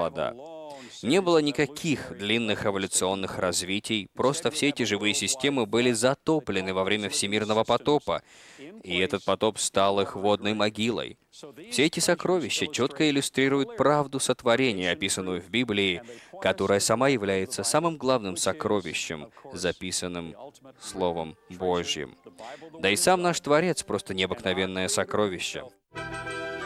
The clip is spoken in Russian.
плода. Не было никаких длинных эволюционных развитий, просто все эти живые системы были затоплены во время Всемирного потопа, и этот потоп стал их водной могилой. Все эти сокровища четко иллюстрируют правду сотворения, описанную в Библии, которая сама является самым главным сокровищем, записанным Словом Божьим. Да и сам наш Творец просто необыкновенное сокровище.